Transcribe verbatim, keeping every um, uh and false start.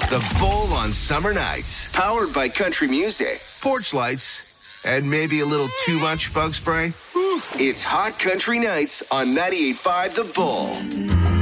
The Bull on summer nights. Powered by country music, porch lights, and maybe a little too much bug spray. It's Hot Country Nights on ninety-eight point five The Bull.